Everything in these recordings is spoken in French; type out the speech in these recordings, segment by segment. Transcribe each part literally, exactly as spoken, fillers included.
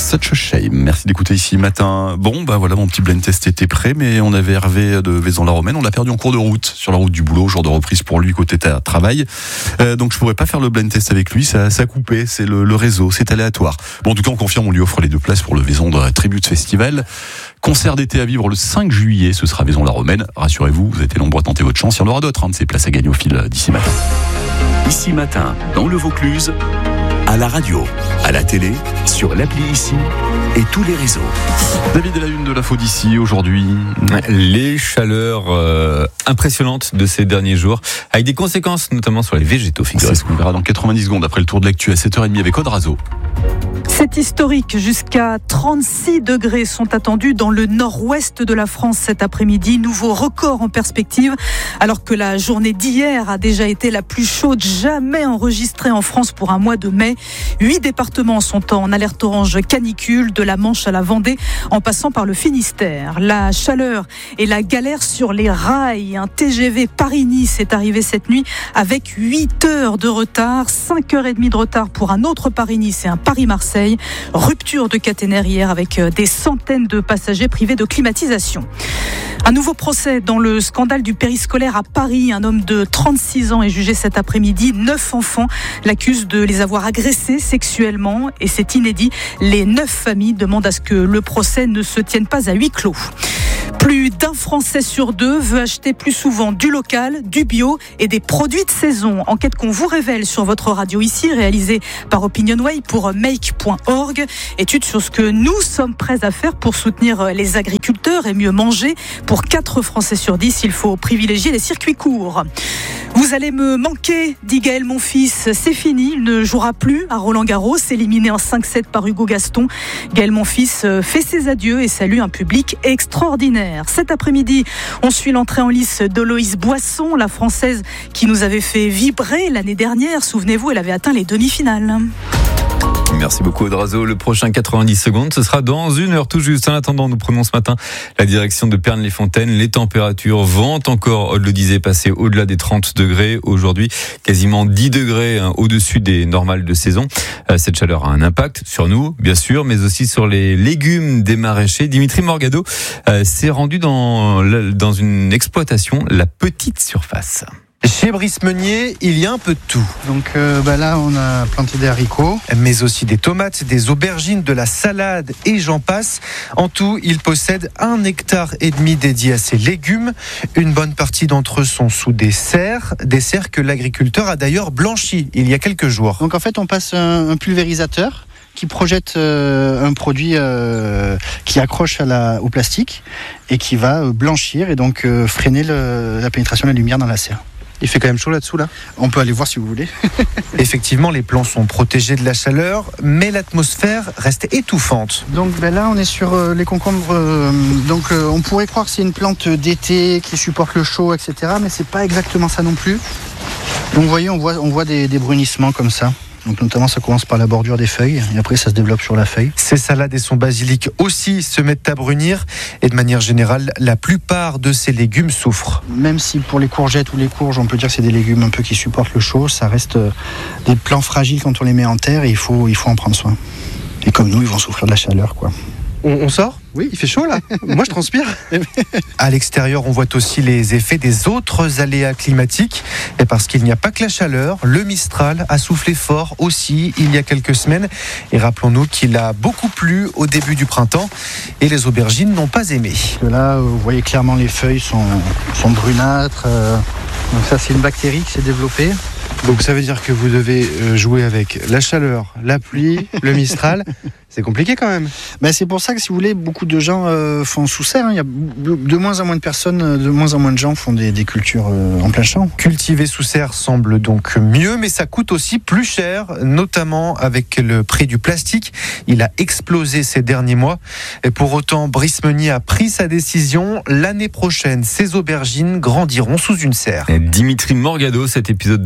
Such a Shame. Merci d'écouter ici matin. Bon, bah voilà, mon petit blind test était prêt, mais on avait Hervé de Vaison-la-Romaine. On l'a perdu en cours de route, sur la route du boulot, jour de reprise pour lui côté travail. Euh, donc je pourrais pas faire le blind test avec lui, ça, ça a coupé, c'est le, le réseau, c'est aléatoire. Bon, en tout cas, on confirme, on lui offre les deux places pour le Vaison de Tribute Festival. Concert d'été à vivre le cinq juillet, ce sera Vaison-la-Romaine. Rassurez-vous, vous avez été nombreux à tenter votre chance. Il y en aura d'autres, hein, de ces places à gagner au fil d'ici matin. Ici matin, dans le Vaucluse, à la radio, à la télé, sur l'appli Ici et tous les réseaux. David est la une de l'info d'ici aujourd'hui. Les chaleurs euh, impressionnantes de ces derniers jours, avec des conséquences notamment sur les végétaux. C'est ce qu'on verra dans quatre-vingt-dix secondes après le tour de l'actu à sept heures trente avec Aude Razo. C'est historique, jusqu'à trente-six degrés sont attendus dans le nord-ouest de la France cet après-midi. Nouveau record en perspective, alors que la journée d'hier a déjà été la plus chaude jamais enregistrée en France pour un mois de mai. Huit départements sont en alerte orange canicule, de la Manche à la Vendée, en passant par le Finistère. La chaleur et la galère sur les rails. Un T G V Paris-Nice est arrivé cette nuit avec huit heures de retard, cinq heures trente de retard pour un autre Paris-Nice et un Paris-Marseille. Rupture de caténaire hier avec des centaines de passagers privés de climatisation. Un nouveau procès dans le scandale du périscolaire à Paris. Un homme de trente-six ans est jugé cet après-midi. Neuf enfants l'accusent de les avoir agressés sexuellement et c'est inédit. Les neuf familles demandent à ce que le procès ne se tienne pas à huis clos. Plus d'un Français sur deux veut acheter plus souvent du local, du bio et des produits de saison. Enquête qu'on vous révèle sur votre radio ici, réalisée par OpinionWay pour make point org. Étude sur ce que nous sommes prêts à faire pour soutenir les agriculteurs et mieux manger. Pour quatre Français sur dix, il faut privilégier les circuits courts. Vous allez me manquer, dit Gaël Monfils. C'est fini, il ne jouera plus à Roland-Garros, éliminé en cinq sept par Hugo Gaston. Gaël Monfils fait ses adieux et salue un public extraordinaire. Cet après-midi, on suit l'entrée en lice d'Oloïse Boisson, la Française qui nous avait fait vibrer l'année dernière. Souvenez-vous, elle avait atteint les demi-finales. Merci beaucoup Aude Razo. Le prochain quatre-vingt-dix secondes, ce sera dans une heure tout juste. En attendant, nous prenons ce matin la direction de Pernes-les-Fontaines. Les températures vont encore, Aude le disait, passer au-delà des trente degrés. Aujourd'hui, quasiment dix degrés hein, au-dessus des normales de saison. Euh, cette chaleur a un impact sur nous, bien sûr, mais aussi sur les légumes des maraîchers. Dimitri Morgado euh, s'est rendu dans, dans une exploitation, la petite surface. Chez Brice Meunier, il y a un peu de tout. Donc euh, bah là, on a planté des haricots. Mais aussi des tomates, des aubergines, de la salade et j'en passe. En tout, il possède un hectare et demi dédié à ses légumes. Une bonne partie d'entre eux sont sous des serres, des serres que l'agriculteur a d'ailleurs blanchies il y a quelques jours. Donc en fait, on passe un, un pulvérisateur qui projette euh, un produit euh, qui accroche à la, au plastique et qui va euh, blanchir et donc euh, freiner le, la pénétration de la lumière dans la serre. Il fait quand même chaud là-dessous, là ? On peut aller voir si vous voulez. Effectivement, les plants sont protégés de la chaleur, mais l'atmosphère reste étouffante. Donc ben là, on est sur euh, les concombres. Euh, donc euh, on pourrait croire que c'est une plante d'été qui supporte le chaud, et cetera. Mais c'est pas exactement ça non plus. Donc vous voyez, on voit, on voit des, des brunissements comme ça. Donc notamment, ça commence par la bordure des feuilles et après, ça se développe sur la feuille. Ces salades et son basilic aussi se mettent à brunir et de manière générale, la plupart de ces légumes souffrent. Même si pour les courgettes ou les courges, on peut dire que c'est des légumes un peu qui supportent le chaud, ça reste des plants fragiles quand on les met en terre et il faut, il faut en prendre soin. Et comme nous, ils vont souffrir de la chaleur, quoi. On, on sort ? Oui, il fait chaud là. Moi je transpire. À l'extérieur, on voit aussi les effets des autres aléas climatiques. Et parce qu'il n'y a pas que la chaleur, le Mistral a soufflé fort aussi il y a quelques semaines. Et rappelons-nous qu'il a beaucoup plu au début du printemps et les aubergines n'ont pas aimé. Là, vous voyez clairement les feuilles sont, sont brunâtres. Donc ça, c'est une bactérie qui s'est développée. Donc ça veut dire que vous devez jouer avec la chaleur, la pluie, le Mistral. C'est compliqué quand même. Ben c'est pour ça que si vous voulez, beaucoup de gens euh, font sous serre. Hein. Il y a de moins en moins de personnes, de moins en moins de gens font des, des cultures euh, en plein champ. Cultiver sous serre semble donc mieux, mais ça coûte aussi plus cher, notamment avec le prix du plastique. Il a explosé ces derniers mois. Et pour autant, Brice Meunier a pris sa décision. L'année prochaine, ses aubergines grandiront sous une serre. Et Dimitri Morgado, cet épisode de chaleur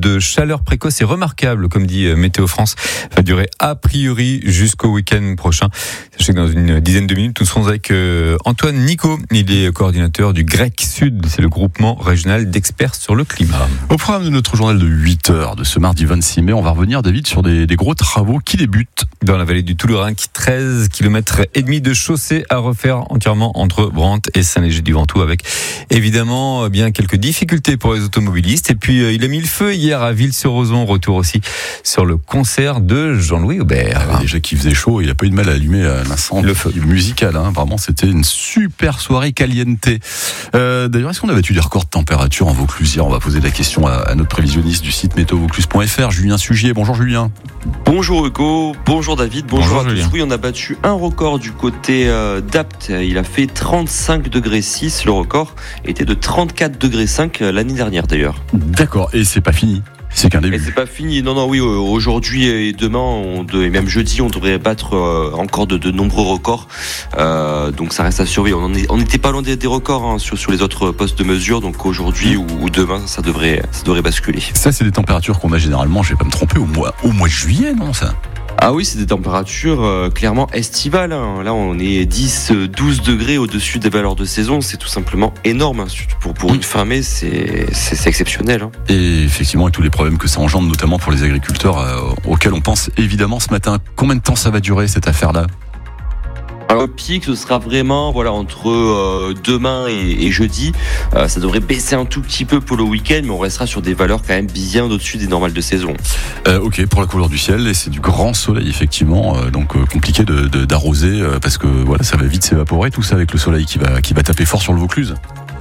chaleur précoce et remarquable, comme dit Météo France, va durer a priori jusqu'au week-end prochain. Sachez que dans une dizaine de minutes, nous serons avec Antoine Nico. Il est coordinateur du GREC Sud, c'est le groupement régional d'experts sur le climat. Au programme de notre journal de huit heures de ce mardi vingt-six mai, on va revenir, David, sur des, des gros travaux qui débutent. Dans la vallée du Toulourin, treize kilomètres et demi de chaussée à refaire entièrement entre Brantes et Saint-Léger-du-Ventoux, avec évidemment bien quelques difficultés pour les automobilistes. Et puis il a mis le feu hier à Ville-sur-Ozon. Retour aussi sur le concert de Jean-Louis Aubert. Ah, déjà qu'il faisait chaud, il n'a pas eu de mal à allumer l'incendie le feu musical. Hein. Vraiment, c'était une super soirée caliente. Euh, d'ailleurs, est-ce qu'on a battu des records de température en Vaucluse hier ? On va poser la question à, à notre prévisionniste du site météo vaucluse point f r, Julien Sugier. Bonjour Julien. Bonjour Hugo, bonjour David, bonjour, bonjour à tous. Oui, on a battu un record du côté euh, d'Apt. Il a fait trente-cinq degrés six. Le record était de trente-quatre degrés cinq l'année dernière d'ailleurs. D'accord, et c'est pas fini. C'est qu'un début. Et c'est pas fini. Non, non, oui. Aujourd'hui et demain, on de, et même jeudi, on devrait battre euh, encore de, de nombreux records. Euh, donc ça reste à surveiller. On n'était pas loin des, des records hein, sur, sur les autres postes de mesure. Donc aujourd'hui ou, ou demain, ça devrait, ça devrait basculer. Ça, c'est des températures qu'on a généralement. Je vais pas me tromper au mois, au mois de juillet, non ça? Ah oui, c'est des températures euh, clairement estivales. Hein. Là, on est dix, douze degrés au-dessus des valeurs de saison. C'est tout simplement énorme. Hein. Pour, pour une fin mai, c'est, c'est, c'est exceptionnel. Hein. Et effectivement, avec tous les problèmes que ça engendre, notamment pour les agriculteurs, euh, auxquels on pense évidemment ce matin. Combien de temps ça va durer, cette affaire-là ? Alors, le pic, ce sera vraiment voilà, entre euh, demain et, et jeudi. Euh, ça devrait baisser un tout petit peu pour le week-end, mais on restera sur des valeurs quand même bien au-dessus des normales de saison. Euh, ok, pour la couleur du ciel, et c'est du grand soleil, effectivement. Euh, donc euh, compliqué de, de, d'arroser, euh, parce que voilà, ça va vite s'évaporer, tout ça avec le soleil qui va, qui va taper fort sur le Vaucluse.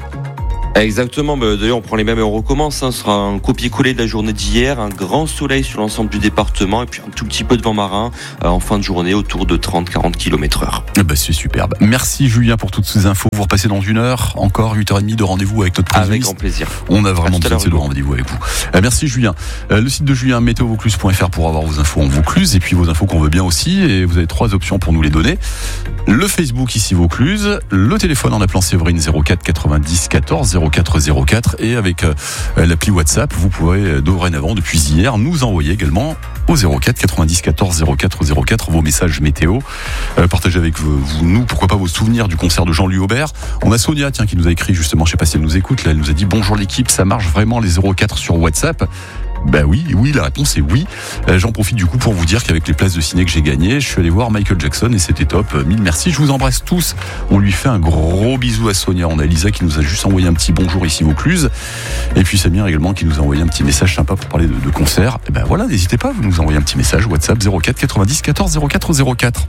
Exactement, d'ailleurs on prend les mêmes et on recommence, hein. Ce sera un copier-coller de la journée d'hier, un grand soleil sur l'ensemble du département et puis un tout petit peu de vent marin euh, en fin de journée autour de trente à quarante kilomètres heure. Bah c'est superbe. Merci Julien pour toutes ces infos. Vous repassez dans une heure, encore huit heures trente de rendez-vous avec notre président. Avec grand plaisir. On a vraiment besoin de ces rendez-vous avec vous. Euh, merci Julien. Euh, le site de Julien, météo vaucluse point f r pour avoir vos infos en Vaucluse et puis vos infos qu'on veut bien aussi, et vous avez trois options pour nous les donner. Le Facebook ici Vaucluse, le téléphone en appelant Séverine zéro quatre quatre-vingt-dix quatorze zéro quatre zéro quatre et avec euh, l'appli WhatsApp, vous pouvez euh, dorénavant depuis hier nous envoyer également au zéro quatre quatre-vingt-dix quatorze zéro quatre zéro quatre vos messages météo. Euh, partagez avec vous, vous, nous, pourquoi pas vos souvenirs du concert de Jean-Louis Aubert. On a Sonia, tiens, qui nous a écrit justement, je sais pas si elle nous écoute, là, elle nous a dit bonjour l'équipe, ça marche vraiment les zéro quatre sur WhatsApp. Ben oui, oui, la réponse est oui. Euh, j'en profite du coup pour vous dire qu'avec les places de ciné que j'ai gagnées, je suis allé voir Michael Jackson et c'était top. Euh, mille merci, je vous embrasse tous. On lui fait un gros bisou à Sonia. On a Lisa qui nous a juste envoyé un petit bonjour ici Vaucluse. Et puis Samir également qui nous a envoyé un petit message sympa pour parler de, de concert. Et ben voilà, n'hésitez pas, vous nous envoyez un petit message WhatsApp zéro quatre quatre-vingt-dix quatorze zéro quatre zéro quatre.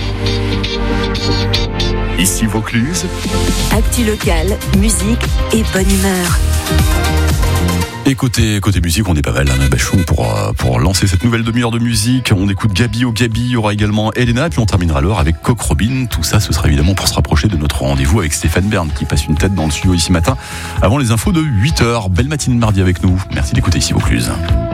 Ici Vaucluse. Actu locale, musique et bonne humeur. Et côté, côté musique, on est pas mal, hein, Bachou, pour, pour lancer cette nouvelle demi-heure de musique. On écoute Gabi au Gabi, il y aura également Elena, et puis on terminera l'heure avec Coq Robin. Tout ça, ce sera évidemment pour se rapprocher de notre rendez-vous avec Stéphane Bern, qui passe une tête dans le studio ici matin, avant les infos de huit heures. Belle matinée de mardi avec nous. Merci d'écouter ici Vaucluse.